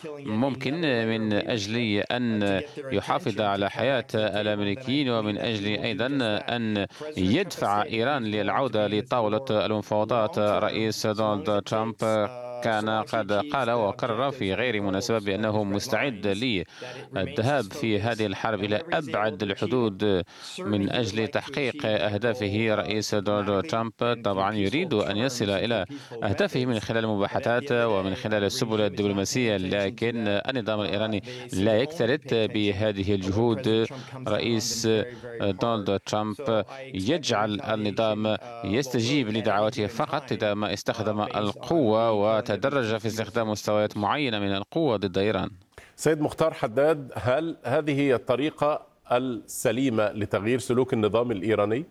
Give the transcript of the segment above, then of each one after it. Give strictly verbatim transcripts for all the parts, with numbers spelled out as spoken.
ممكن من أجل أن يحافظ على حياة الأمريكيين، ومن أجل أيضا أن يدفع إيران للعودة لطاولة المفاوضات. رئيس دونالد ترامب كان قد قال وكرر في غير مناسبة بأنه مستعد للذهاب في هذه الحرب إلى أبعد الحدود من أجل تحقيق أهدافه. رئيس دونالد ترامب طبعا يريد أن يصل إلى أهدافه من خلال المباحثات ومن خلال السبل الدبلوماسية، لكن النظام الإيراني لا يكترث بهذه الجهود. رئيس دونالد ترامب يجعل النظام يستجيب لدعوته فقط إذا ما استخدم القوة وتدرج في استخدام مستويات معينة من القوة ضد إيران. سيد مختار حداد، هل هذه هي الطريقة السليمة لتغيير سلوك النظام الإيراني؟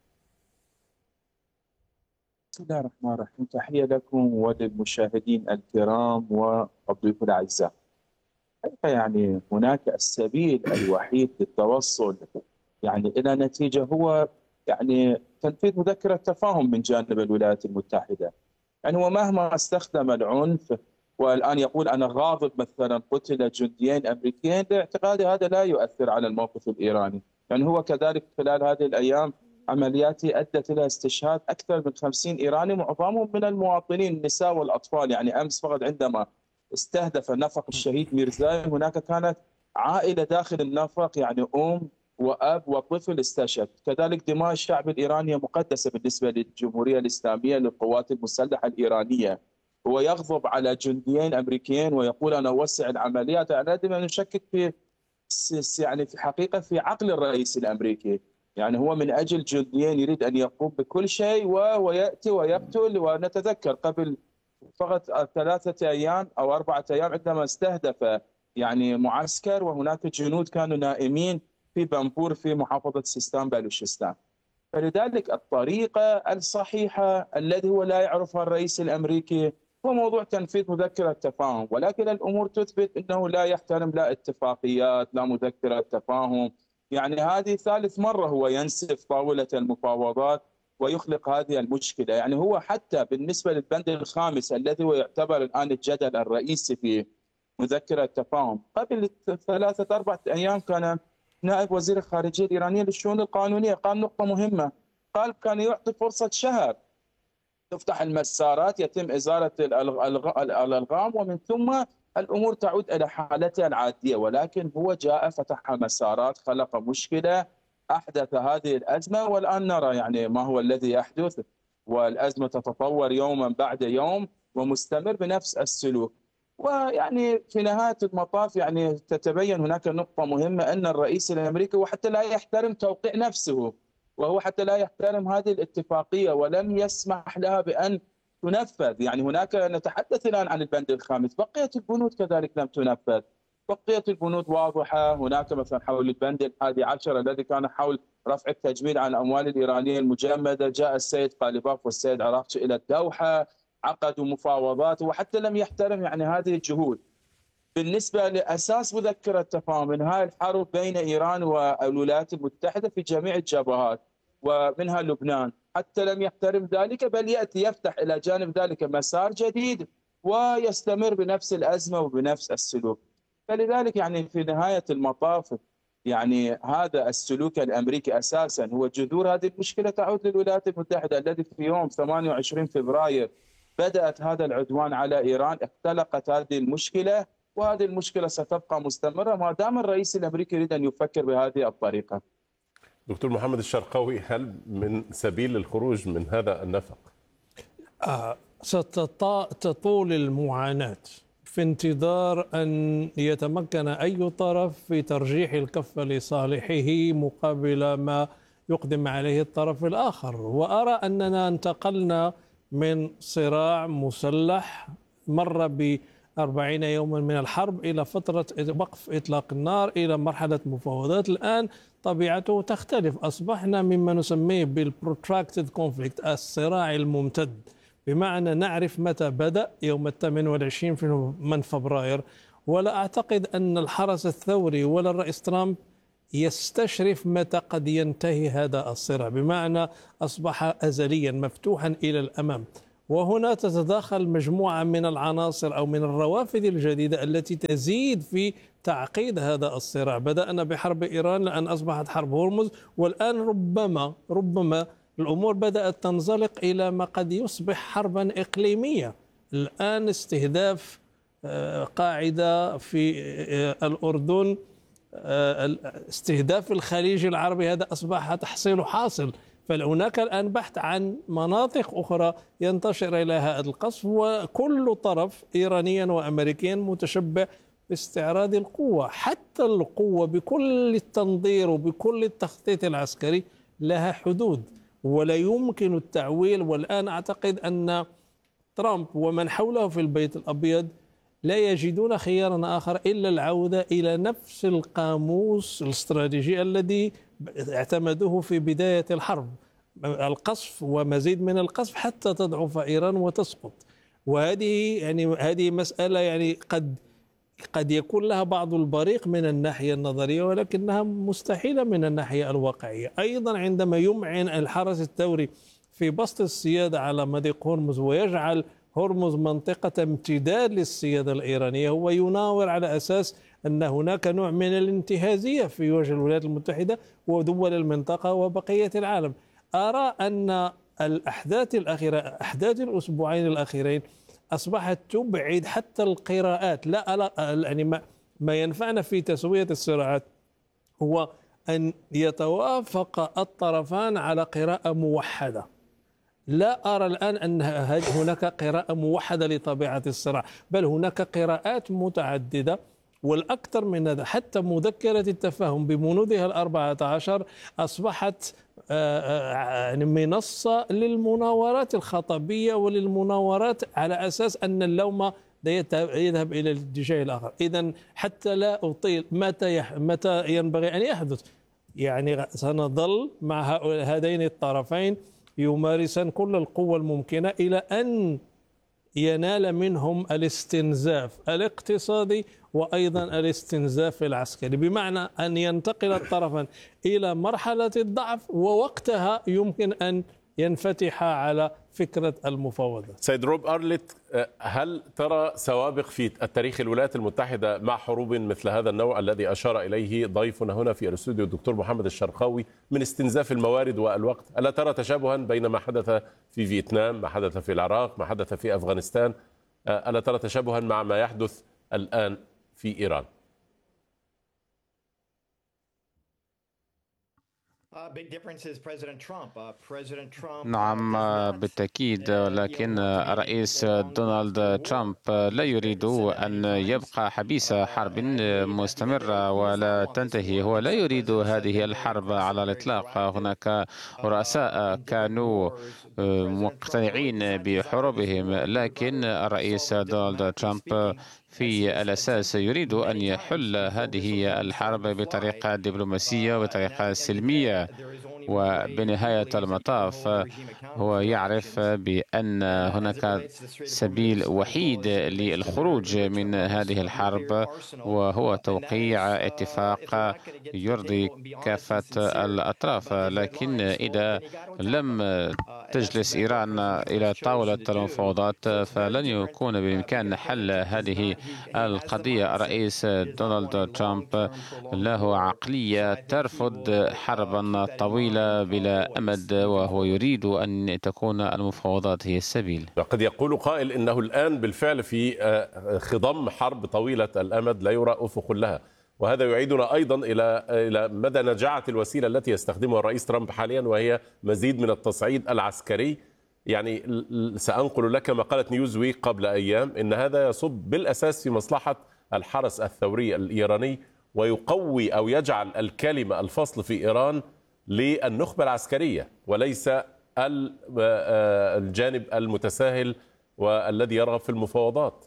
بسم الله الرحمن الرحيم. تحية لكم وللمشاهدين الكرام والضيوف الأعزاء. يعني هناك السبيل الوحيد للتوصل يعني إلى نتيجة هو يعني تنفيذ مذكرة تفاهم من جانب الولايات المتحدة. يعني هو مهما استخدم العنف والآن يقول أنا غاضب مثلا قتل جنديين أمريكيين، باعتقادي هذا لا يؤثر على الموقف الإيراني. يعني هو كذلك خلال هذه الأيام عملياته أدت إلى استشهاد أكثر من خمسين إيراني، معظمهم من المواطنين النساء والأطفال. يعني أمس فقط عندما استهدف نفق الشهيد ميرزايم هناك كانت عائلة داخل النفق، يعني أم وأب وطفل استشهد. كذلك دماء الشعب الإيراني مقدسة بالنسبة للجمهورية الإسلامية للقوات المسلحة الإيرانية. هو يغضب على جنديين أمريكيين ويقول أنا أوسع العمليات. أنا دائما نشكك في يعني في حقيقة في عقل الرئيس الأمريكي. يعني هو من أجل جنديين يريد أن يقوم بكل شيء ويأتي ويقتل. ونتذكر قبل فقط ثلاثة أيام أو أربعة أيام عندما استهدف يعني معسكر وهناك جنود كانوا نائمين في بامبور في محافظة سيستان بلوشستان. فلذلك الطريقة الصحيحة الذي هو لا يعرفها الرئيس الأمريكي هو موضوع تنفيذ مذكرة تفاهم، ولكن الأمور تثبت أنه لا يحترم لا اتفاقيات لا مذكرة تفاهم. يعني هذه ثالث مرة هو ينسف طاولة المفاوضات ويخلق هذه المشكلة. يعني هو حتى بالنسبة للبند الخامس الذي هو يعتبر الآن الجدل الرئيسي في مذكرة التفاهم، قبل ثلاثة أربعة أيام كان نائب وزير الخارجية الإيرانية للشؤون القانونية قال نقطة مهمة، قال كان يعطي فرصة شهر تفتح المسارات يتم إزالة الألغام ومن ثم الأمور تعود إلى حالتها العادية. ولكن هو جاء فتح مسارات، خلق مشكلة، أحدث هذه الأزمة، والآن نرى يعني ما هو الذي يحدث، والأزمة تتطور يوما بعد يوم ومستمر بنفس السلوك. ويعني في نهاية المطاف يعني تتبين هناك نقطة مهمة أن الرئيس الأمريكي وحتى لا يحترم توقيع نفسه، وهو حتى لا يحترم هذه الاتفاقية ولم يسمح لها بأن تنفذ. يعني هناك نتحدث الآن عن البند الخامس، بقية البنود كذلك لم تنفذ، بقية البنود واضحة. هناك مثلا حول البند الحادي عشر الذي كان حول رفع التجميل عن الأموال الإيرانية المجمدة، جاء السيد قاليباف والسيد عراقچي إلى الدوحة، عقدوا مفاوضات وحتى لم يحترم يعني هذه الجهود. بالنسبة لأساس مذكرة تفاهم إنهاء الحرب بين إيران والولايات المتحدة في جميع الجبهات ومنها لبنان، حتى لم يحترم ذلك، بل يأتي يفتح إلى جانب ذلك مسار جديد ويستمر بنفس الأزمة وبنفس السلوك. فلذلك يعني في نهاية المطاف يعني هذا السلوك الأمريكي أساسا هو جذور هذه المشكلة تعود للولايات المتحدة، الذي في يوم ثمانية وعشرين فبراير بدأت هذا العدوان على إيران، اختلقت هذه المشكلة، وهذه المشكلة ستبقى مستمرة ما دام الرئيس الأمريكي يريد أن يفكر بهذه الطريقة. دكتور محمد الشرقاوي، هل من سبيل للخروج من هذا النفق؟ آه ستطول المعاناة في انتظار أن يتمكن أي طرف في ترجيح الكفة لصالحه مقابل ما يقدم عليه الطرف الآخر. وأرى أننا انتقلنا من صراع مسلح مر بأربعين يوما من الحرب إلى فترة وقف إطلاق النار إلى مرحلة مفاوضات. الآن طبيعته تختلف، أصبحنا مما نسميه بالبروتراكتد كونفليكت، الصراع الممتد، بمعنى نعرف متى بدأ يوم الثامن والعشرين من فبراير. ولا أعتقد أن الحرس الثوري ولا الرئيس ترامب يستشرف متى قد ينتهي هذا الصراع، بمعنى أصبح أزليا مفتوحا إلى الأمام. وهنا تتداخل مجموعة من العناصر أو من الروافد الجديدة التي تزيد في تعقيد هذا الصراع. بدأنا بحرب إيران لأن أصبحت حرب هرمز، والآن ربما ربما الأمور بدأت تنزلق إلى ما قد يصبح حربا إقليمية. الآن استهداف قاعدة في الأردن، استهداف الخليج العربي، هذا أصبح تحصيل حاصل. فهناك الآن بحث عن مناطق أخرى ينتشر إليها هذا القصف، وكل طرف إيرانيا وأمريكيا متشبع باستعراض القوة. حتى القوة بكل التنظير وبكل التخطيط العسكري لها حدود ولا يمكن التعويل. والآن أعتقد أن ترامب ومن حوله في البيت الأبيض لا يجدون خيارا آخر إلا العودة إلى نفس القاموس الاستراتيجي الذي اعتمدوه في بداية الحرب، القصف ومزيد من القصف حتى تضعف إيران وتسقط. وهذه يعني هذه مسألة يعني قد قد يكون لها بعض البريق من الناحية النظرية، ولكنها مستحيلة من الناحية الواقعية. أيضا عندما يمعن الحرس الثوري في بسط السيادة على مضيق هرمز ويجعل هرمز منطقة امتداد للسيادة الإيرانية، هو يناور على أساس أن هناك نوع من الانتهازية في وجه الولايات المتحدة ودول المنطقة وبقية العالم. أرى أن الأحداث الأخيرة، أحداث الأسبوعين الأخيرين، أصبحت تبعد حتى القراءات. لا يعني ما ينفعنا في تسوية الصراعات هو أن يتوافق الطرفان على قراءة موحدة. لا أرى الآن أن هناك قراءة موحدة لطبيعة الصراع، بل هناك قراءات متعددة. والأكثر من هذا، حتى مذكرة التفاهم ببنودها الأربعة عشر أصبحت منصة للمناورات الخطبية وللمناورات على أساس أن اللوم يذهب إلى الاتجاه الآخر. إذن حتى لا أطيل، متى متى ينبغي أن يحدث؟ يعني سنظل مع هذين الطرفين يمارسان كل القوة الممكنة إلى أن ينال منهم الاستنزاف الاقتصادي وأيضا الاستنزاف العسكري، بمعنى أن ينتقل الطرفان إلى مرحلة الضعف، ووقتها يمكن أن ينفتح على فكرة المفاوضات. سيد روب أرلت، هل ترى سوابق في التاريخ الولايات المتحدة مع حروب مثل هذا النوع الذي أشار إليه ضيفنا هنا في الاستوديو الدكتور محمد الشرقاوي من استنزاف الموارد والوقت؟ ألا ترى تشابها بين ما حدث في فيتنام، ما حدث في العراق، ما حدث في أفغانستان؟ ألا ترى تشابها مع ما يحدث الآن في إيران؟ نعم بالتأكيد، لكن الرئيس دونالد ترامب لا يريد أن يبقى حبيس حرب مستمرة ولا تنتهي. هو لا يريد هذه الحرب على الإطلاق. هناك رؤساء كانوا مقتنعين بحروبهم، لكن الرئيس دونالد ترامب في الأساس يريد أن يحل هذه الحرب بطريقة دبلوماسية وبطريقة سلمية. وبنهاية المطاف هو يعرف بأن هناك سبيل وحيد للخروج من هذه الحرب، وهو توقيع اتفاق يرضي كافة الأطراف. لكن إذا لم تجلس إيران إلى طاولة المفاوضات فلن يكون بإمكان حل هذه القضية. الرئيس دونالد ترامب له عقلية ترفض حربا طويلة بلا أمد، وهو يريد أن تكون المفاوضات هي السبيل. قد يقول قائل إنه الآن بالفعل في خضم حرب طويلة الأمد لا يرى أفق لها، وهذا يعيدنا أيضا إلى إلى مدى نجاعة الوسيلة التي يستخدمها الرئيس ترامب حاليا، وهي مزيد من التصعيد العسكري. يعني سأنقل لك مقالة نيوزويك قبل أيام إن هذا يصب بالأساس في مصلحة الحرس الثوري الإيراني، ويقوي أو يجعل الكلمة الفصل في إيران للنخبة العسكرية وليس الجانب المتساهل والذي يرغب في المفاوضات.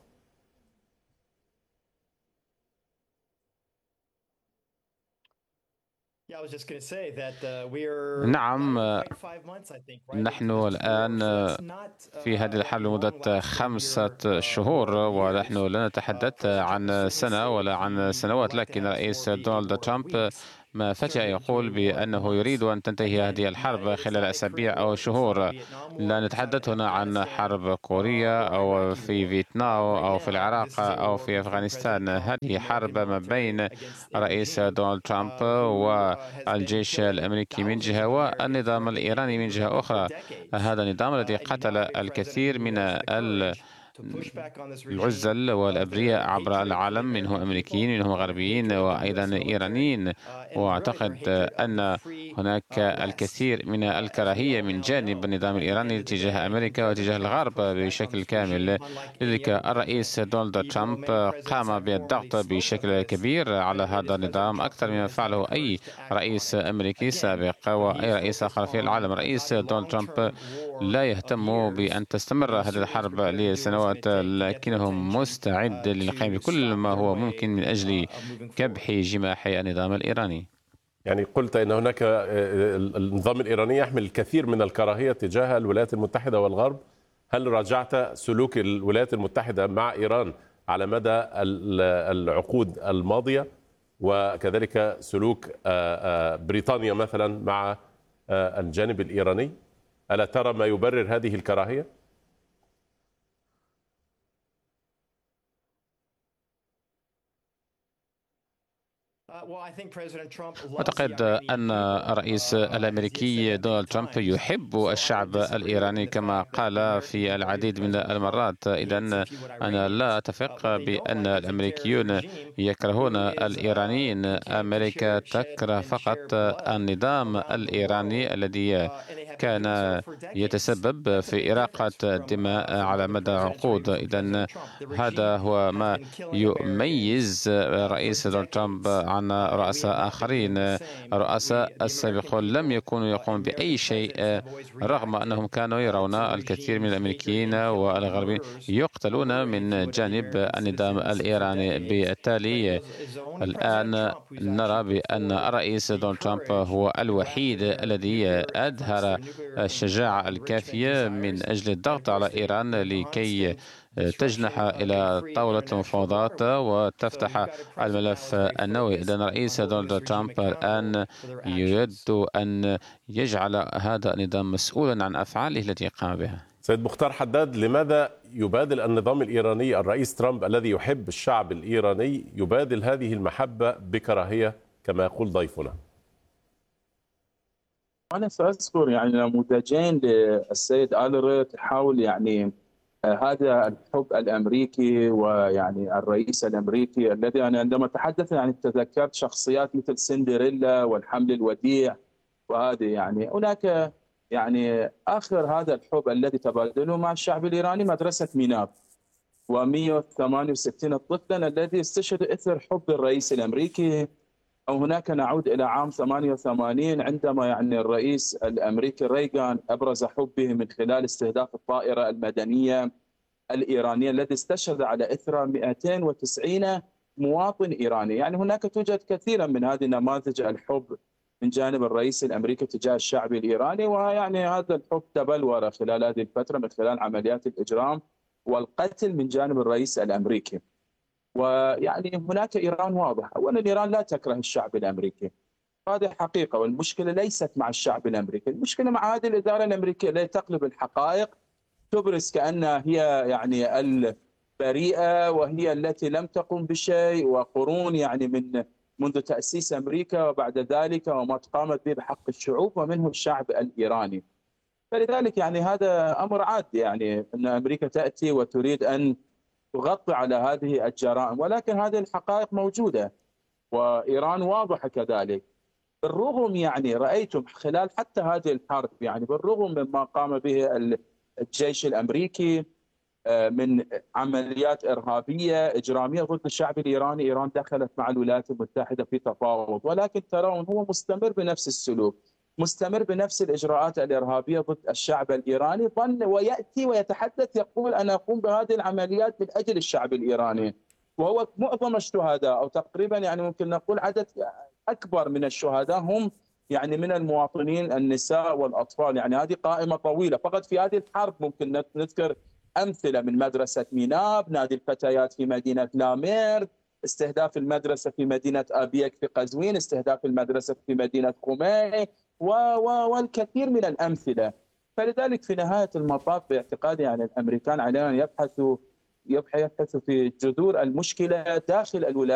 نعم، نحن الآن في هذه الحرب لمدة خمسة شهور، ونحن لا نتحدث عن سنة ولا عن سنوات. لكن الرئيس دونالد ترامب ما فتح يقول بأنه يريد أن تنتهي هذه الحرب خلال أسابيع أو شهور. لا نتحدث هنا عن حرب كوريا أو في فيتنام أو في العراق أو في أفغانستان. هذه حرب ما بين رئيس دونالد ترامب والجيش الأمريكي من جهة والنظام الإيراني من جهة أخرى. هذا النظام الذي قتل الكثير من العزل والأبرياء عبر العالم، منهم أمريكيين منهم غربيين وأيضا إيرانيين. وأعتقد أن هناك الكثير من الكراهية من جانب النظام الإيراني تجاه أمريكا وتجاه الغرب بشكل كامل. لذلك الرئيس دونالد ترامب قام بالضغط بشكل كبير على هذا النظام أكثر مما فعله أي رئيس أمريكي سابق وأي رئيس آخر في العالم. رئيس دونالد ترامب لا يهتم بأن تستمر هذه الحرب لسنوات، لكنه مستعد للقيام بكل ما هو ممكن من أجل كبح جماح النظام الإيراني. يعني قلت أن هناك النظام الإيراني يحمل الكثير من الكراهية تجاه الولايات المتحدة والغرب. هل راجعت سلوك الولايات المتحدة مع إيران على مدى العقود الماضية، وكذلك سلوك بريطانيا مثلا مع الجانب الإيراني؟ ألا ترى ما يبرر هذه الكراهية؟ أعتقد أن الرئيس الأمريكي دونالد ترامب يحب الشعب الإيراني كما قال في العديد من المرات. إذن أنا لا أتفق بأن الأمريكيون يكرهون الإيرانيين. أمريكا تكره فقط النظام الإيراني الذي كان يتسبب في إراقة الدماء على مدى عقود. إذن هذا هو ما يميز رئيس دونالد ترامب عن رؤساء آخرين. الرؤساء السابقون لم يكونوا يقومون بأي شيء رغم أنهم كانوا يرون الكثير من الأمريكيين والغربيين يقتلون من جانب النظام الإيراني. بالتالي الآن نرى بأن الرئيس دونالد ترامب هو الوحيد الذي أظهر الشجاعة الكافية من أجل الضغط على إيران لكي تجنح إلى طاولة المفاوضات وتفتح الملف النووي. إذن رئيس دونالد ترامب الآن يريد أن يجعل هذا النظام مسؤولا عن أفعاله التي قام بها. سيد مختار حداد، لماذا يبادل النظام الإيراني الرئيس ترامب الذي يحب الشعب الإيراني يبادل هذه المحبة بكراهية كما يقول ضيفنا؟ أنا سأذكر يعني نموذجين للسيد آلرت يحاول يعني هذا الحب الامريكي ويعني الرئيس الامريكي الذي انا عندما تحدث يعني تذكرت شخصيات مثل سندريلا والحمل الوديع. وهذه يعني هناك يعني اخر هذا الحب الذي تبادله مع الشعب الايراني مدرسه ميناب ومئة وثمانية وستين طفلا الذي استشهدوا اثر حب الرئيس الامريكي. او هناك نعود الى عام ثمانية وثمانين عندما يعني الرئيس الامريكي ريغان ابرز حبه من خلال استهداف الطائره المدنيه الايرانيه الذي استشهد على اثرها مئتين وتسعين مواطن ايراني. يعني هناك توجد كثيرا من هذه نماذج الحب من جانب الرئيس الامريكي تجاه الشعب الايراني، ويعني هذا الحب تبلور خلال هذه الفتره من خلال عمليات الاجرام والقتل من جانب الرئيس الامريكي. ويعني هناك ايران واضحه، اولا ايران لا تكره الشعب الامريكي، هذه حقيقه، والمشكله ليست مع الشعب الامريكي، المشكله مع هذه الاداره الامريكيه التي تقلب الحقائق، تبرز كانها هي يعني البريئه وهي التي لم تقم بشيء، وقرون يعني من منذ تاسيس امريكا وبعد ذلك وما قامت به بحق الشعوب ومنه الشعب الايراني. فلذلك يعني هذا امر عادي، يعني ان امريكا تاتي وتريد ان تغطي على هذه الجرائم، ولكن هذه الحقائق موجودة وإيران واضحة كذلك. بالرغم يعني رأيتم خلال حتى هذه الحرب يعني بالرغم مما قام به الجيش الأمريكي من عمليات إرهابية إجرامية ضد الشعب الإيراني، إيران دخلت مع الولايات المتحدة في تفاوض، ولكن ترون هو مستمر بنفس السلوك، مستمر بنفس الإجراءات الإرهابية ضد الشعب الإيراني، ظن ويأتي ويتحدث يقول أنا أقوم بهذه العمليات من أجل الشعب الإيراني، وهو معظم الشهداء أو تقريبا يعني ممكن نقول عدد أكبر من الشهداء هم يعني من المواطنين النساء والأطفال. يعني هذه قائمة طويلة، فقط في هذه الحرب ممكن نذكر أمثلة من مدرسة ميناب، نادي الفتيات في مدينة لاميرد، استهداف المدرسة في مدينة آبيك في قزوين، استهداف المدرسة في مدينة خميني والكثير من الأمثلة. فلذلك في نهاية المطاف باعتقادي يعني الأمريكان علينا أن يبحثوا يبحثوا في جذور المشكلة داخل الولايات